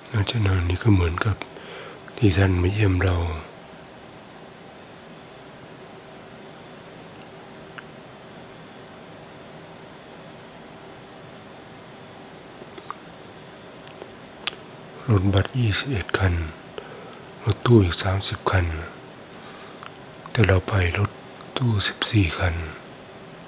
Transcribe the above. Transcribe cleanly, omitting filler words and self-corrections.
อาจารย์นี่ก็เหมือนกับที่ท่านมาเยี่ยมเรารถบัส21 คันรถตู้อีก30 คันแต่เราไปรถตู้14 คัน